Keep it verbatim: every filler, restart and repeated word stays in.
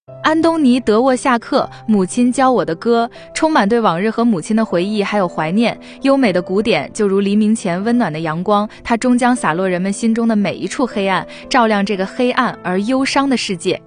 安东尼·德沃夏克，母亲教我的歌，充满对往日和母亲的回忆还有怀念。优美的古典就如黎明前温暖的阳光，它终将洒落人们心中的每一处黑暗，照亮这个黑暗而忧伤的世界。